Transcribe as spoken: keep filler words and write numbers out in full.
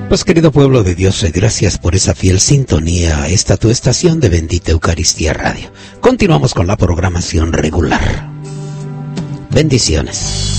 Pues querido pueblo de Dios, gracias por esa fiel sintonía a esta tu estación de Bendita Eucaristía Radio. Continuamos con la programación regular. Bendiciones.